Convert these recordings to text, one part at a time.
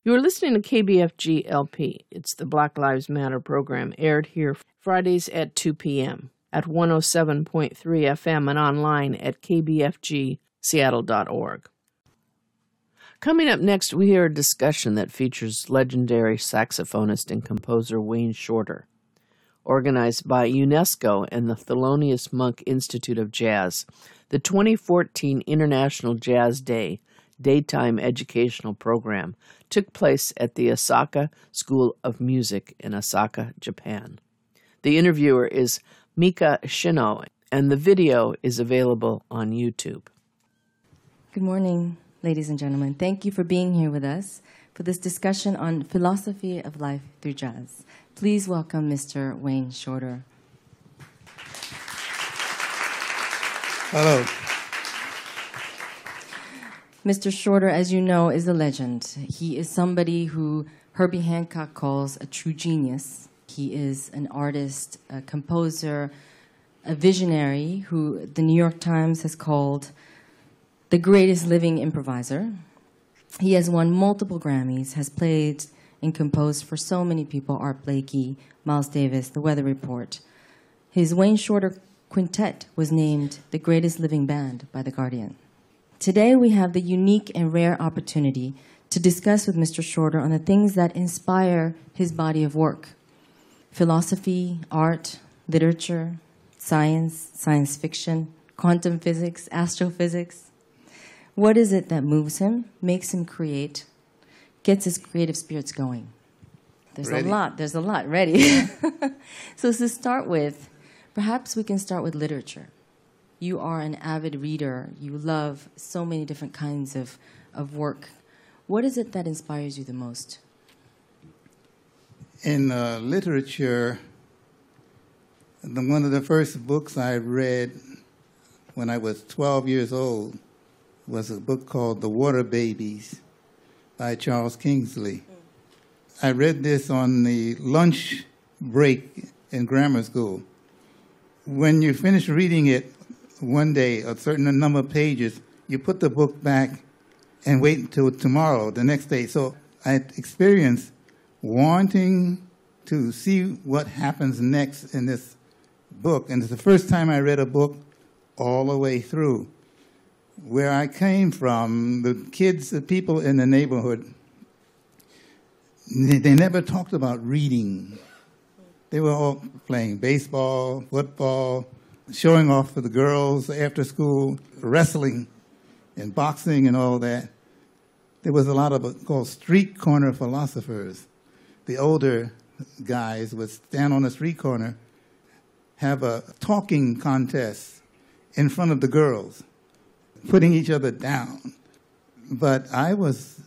You are listening to KBFG LP. It's the Black Lives Matter program, aired here Fridays at 2 p.m. at 107.3 FM and online at kbfgseattle.org. Coming up next, we hear a discussion that features legendary saxophonist and composer Wayne Shorter, organized by UNESCO and the Thelonious Monk Institute of Jazz. The 2014 International Jazz Day daytime educational program took place at the Osaka School of Music in Osaka, Japan. The interviewer is Mika Shino, and the video is available on YouTube. Good morning, ladies and gentlemen. Thank you for being here with us for this discussion on philosophy of life through jazz. Please welcome Mr. Wayne Shorter. Hello. Mr. Shorter, as you know, is a legend. He is somebody who Herbie Hancock calls a true genius. He is an artist, a composer, a visionary who the New York Times has called the greatest living improviser. He has won multiple Grammys, has played and composed for so many people, Art Blakey, Miles Davis, The Weather Report. His Wayne Shorter Quintet was named the greatest living band by The Guardian. Today we have the unique and rare opportunity to discuss with Mr. Shorter on the things that inspire his body of work: philosophy, art, literature, science, science fiction, quantum physics, astrophysics. What is it that moves him, makes him create, gets his creative spirits going? There's a lot. Ready? So to start with, perhaps we can start with literature. You are an avid reader. You love so many different kinds of work. What is it that inspires you the most? In literature, one of the first books I read when I was 12 years old was a book called The Water Babies by Charles Kingsley. I read this on the lunch break in grammar school. When you finish reading it one day, a certain number of pages, you put the book back and wait until tomorrow, the next day. So I experienced wanting to see what happens next in this book. And it's the first time I read a book all the way through. Where I came from, the kids, the people in the neighborhood, they never talked about reading. They were all playing baseball, football, showing off for the girls after school, wrestling and boxing and all that. There was a lot of called street corner philosophers. The older guys would stand on a street corner, have a talking contest in front of the girls, putting each other down. But I was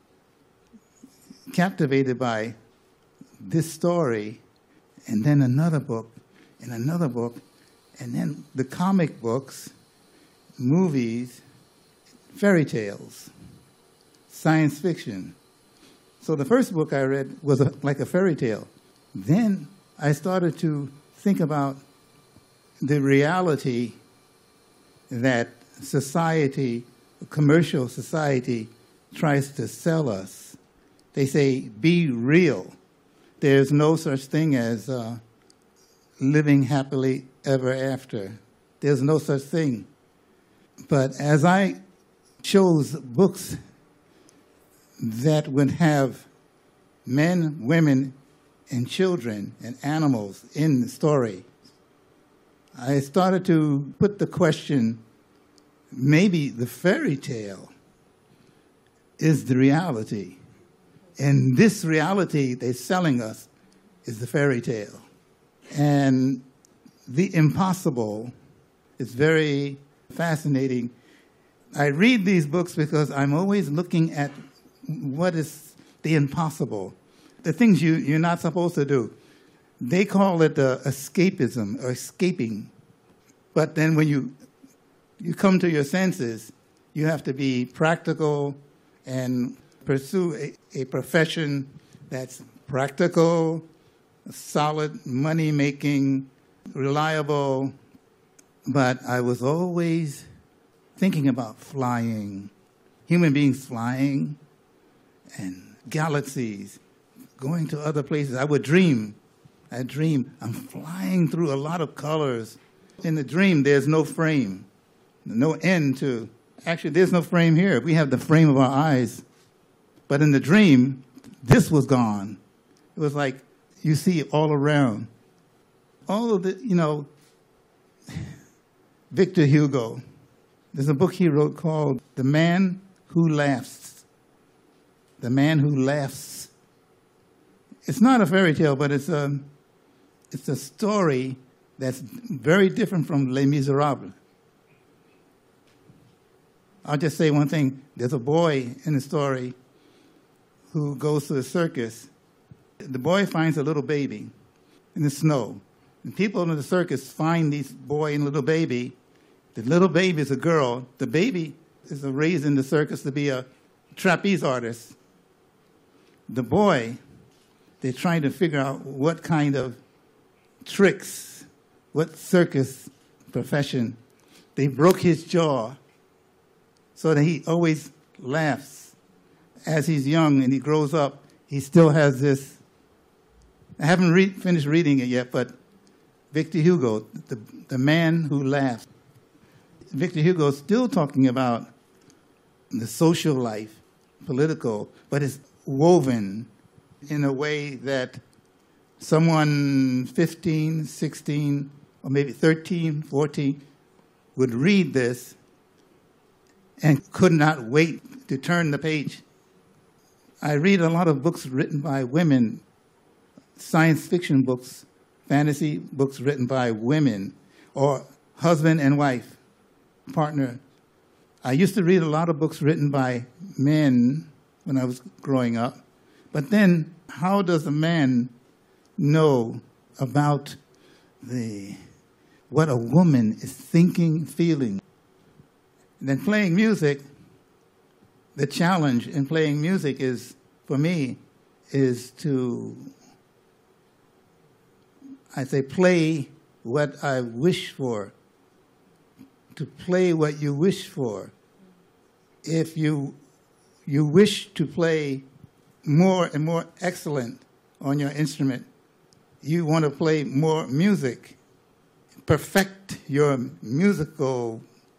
captivated by this story, and then another book, and another book, and then the comic books, movies, fairy tales, science fiction. So the first book I read was like a fairy tale. Then I started to think about the reality that society, commercial society, tries to sell us. They say, be real. There's no such thing as living happily ever after. There's no such thing. But as I chose books that would have men, women, and children and animals in the story, I started to put the question, maybe the fairy tale is the reality. And this reality they're selling us is the fairy tale. And the impossible is very fascinating. I read these books because I'm always looking at what is the impossible, the things you're not supposed to do. They call it escapism or escaping. But then when you come to your senses, you have to be practical and pursue a profession that's practical, solid, money-making, reliable. But I was always thinking about flying, human beings flying, and galaxies, going to other places. I would dream. I dream I'm flying through a lot of colors. In the dream, there's no frame, no end to. Actually, there's no frame here. We have the frame of our eyes. But in the dream, this was gone. It was like you see it all around. All of the, Victor Hugo. There's a book he wrote called The Man Who Laughs. The Man Who Laughs. It's not a fairy tale, but it's a story that's very different from Les Miserables. I'll just say one thing. There's a boy in the story who goes to a circus. The boy finds a little baby in the snow. And people in the circus find this boy and little baby. The little baby is a girl. The baby is raised in the circus to be a trapeze artist. The boy, they're trying to figure out what kind of tricks, what circus profession. They broke his jaw so that he always laughs. As he's young and he grows up, he still has this. I haven't finished reading it yet, but Victor Hugo, the Man Who Laughs. Victor Hugo is still talking about the social life, political, but it's woven in a way that someone 15, 16, or maybe 13, 14 would read this and could not wait to turn the page. I read a lot of books written by women, science fiction books, fantasy books written by women, or husband and wife, partner. I used to read a lot of books written by men when I was growing up. But then, how does a man know about what a woman is thinking, feeling? And then playing music, the challenge in playing music is, for me, is to, I say, play what I wish for. To play what you wish for. If you wish to play more and more excellent on your instrument, you want to play more music, perfect your musical.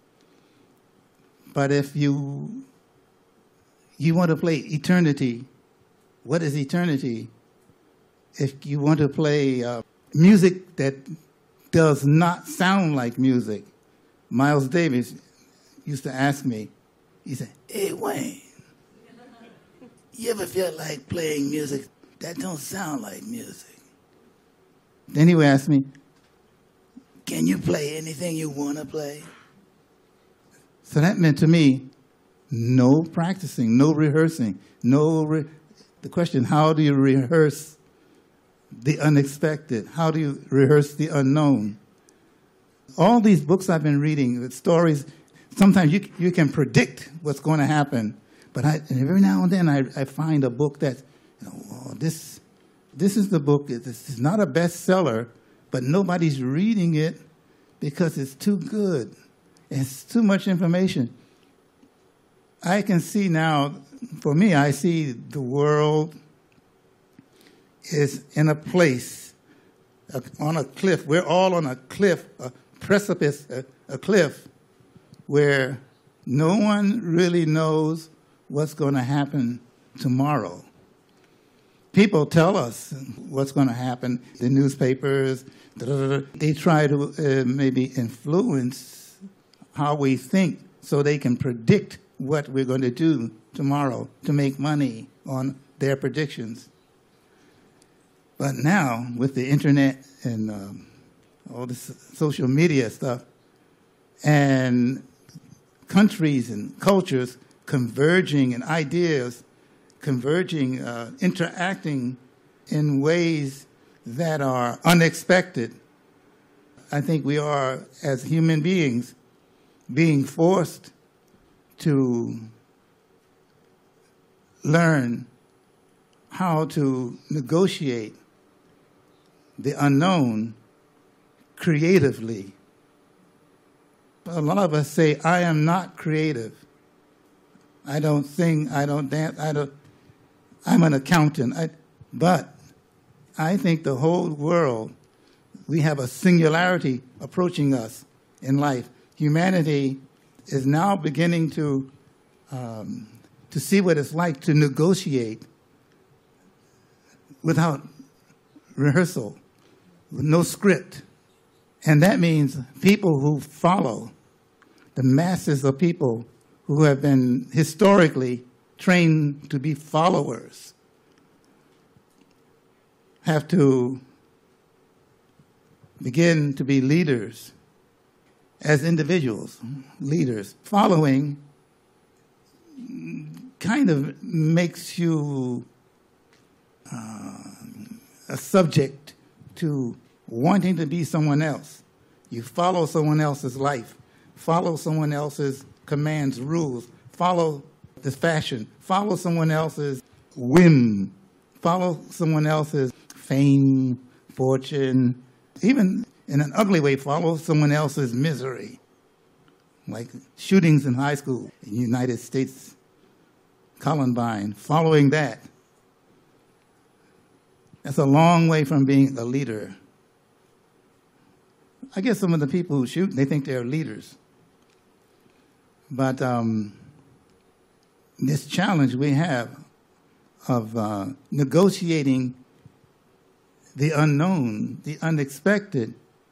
But if you want to play eternity, what is eternity? If you want to play music that does not sound like music, Miles Davis used to ask me, he said, "Hey, Wayne, you ever feel like playing music that don't sound like music?" Then he would ask me, "Can you play anything you want to play?" So that meant to me, no practicing, no rehearsing, the question, how do you rehearse the unexpected? How do you rehearse the unknown? All these books I've been reading, with stories, sometimes you can predict what's going to happen. But every now and then I find a book that, this is the book. This is not a bestseller, but nobody's reading it because it's too good. It's too much information. I can see now, for me, I see the world is in a place, on a cliff. We're all on a cliff, a precipice, a cliff, where no one really knows what's going to happen tomorrow. People tell us what's going to happen. The newspapers, they try to maybe influence how we think so they can predict what we're going to do tomorrow to make money on their predictions. But now, with the internet and all this social media stuff, and countries and cultures converging and ideas converging, interacting in ways that are unexpected, I think we are, as human beings, being forced to learn how to negotiate the unknown creatively. A lot of us say, I am not creative. I don't sing, I don't dance, I'm an accountant. But I think the whole world, we have a singularity approaching us in life. Humanity is now beginning to see what it's like to negotiate without rehearsal, with no script. And that means people who follow, the masses of people who have been historically trained to be followers, have to begin to be leaders as individuals, leaders. Following kind of makes you a subject to wanting to be someone else. You follow someone else's life, follow someone else's commands, rules, follow the fashion, follow someone else's whim, follow someone else's fame, fortune, even in an ugly way, follow someone else's misery, like shootings in high school in the United States, Columbine, following that. That's a long way from being a leader. I guess some of the people who shoot, they think they're leaders. But this challenge we have of negotiating the unknown, the unexpected,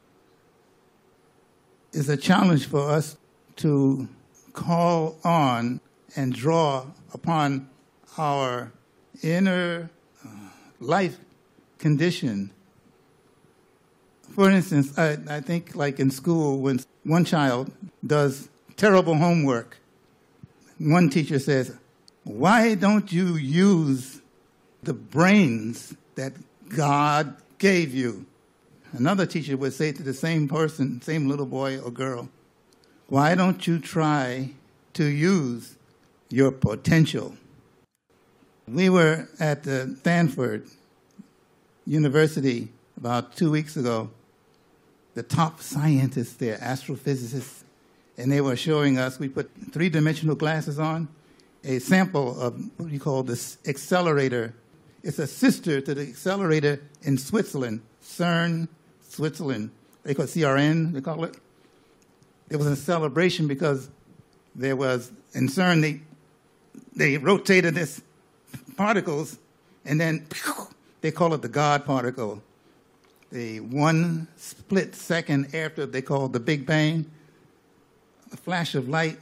is a challenge for us to call on and draw upon our inner life condition. For instance, I think like in school, when one child does terrible homework, one teacher says, "Why don't you use the brains that God gave you?" Another teacher would say to the same person, same little boy or girl, "Why don't you try to use your potential?" We were at the Stanford University about 2 weeks ago. The top scientists there, astrophysicists, and they were showing us, we put three-dimensional glasses on, a sample of what we call this accelerator. It's a sister to the accelerator in Switzerland, CERN, Switzerland. They call it CRN, they call it. It was a celebration because there was, in CERN, they rotated this particles, and then they call it the God particle. The one split second after they call the Big Bang, a flash of light,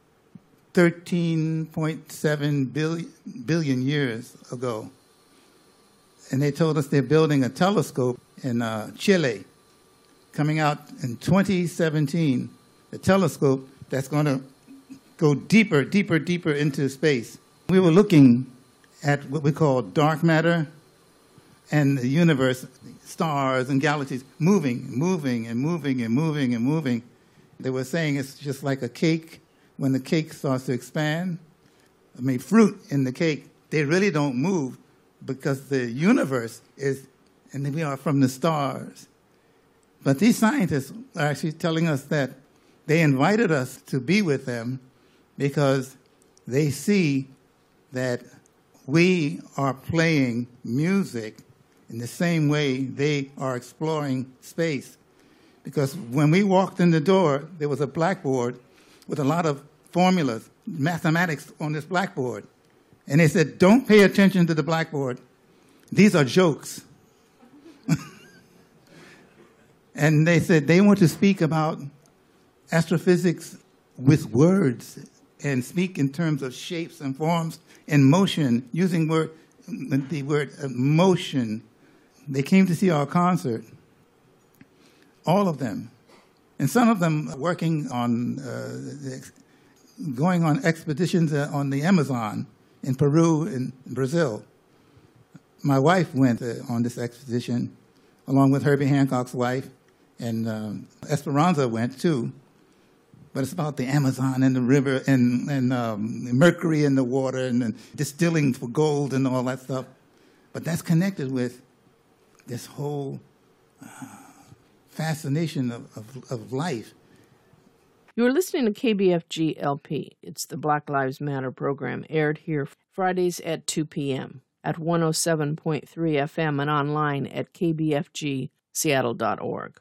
13.7 billion years ago. And they told us they're building a telescope in Chile, coming out in 2017, a telescope that's going to go deeper, deeper, deeper into space. We were looking at what we call dark matter and the universe, stars and galaxies, moving, moving, and moving, and moving, and moving. They were saying it's just like a cake. When the cake starts to expand, fruit in the cake, they really don't move because the universe is, and we are from the stars. But these scientists are actually telling us that they invited us to be with them because they see that we are playing music in the same way they are exploring space. Because when we walked in the door, there was a blackboard with a lot of formulas, mathematics on this blackboard. And they said, "Don't pay attention to the blackboard. These are jokes." And they said they want to speak about astrophysics with words and speak in terms of shapes and forms and motion, using the word motion. They came to see our concert, all of them. And some of them working on, going on expeditions on the Amazon in Peru and Brazil. My wife went on this expedition along with Herbie Hancock's wife, and Esperanza went too. But it's about the Amazon and the river and mercury in the water and distilling for gold and all that stuff. But that's connected with this whole fascination of life. You are listening to KBFG LP. It's the Black Lives Matter program, aired here Fridays at 2 p.m. at 107.3 FM and online at kbfgseattle.org.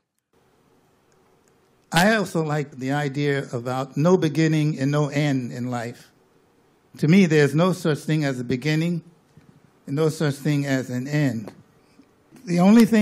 I also like the idea about no beginning and no end in life. To me, there's no such thing as a beginning and no such thing as an end. The only thing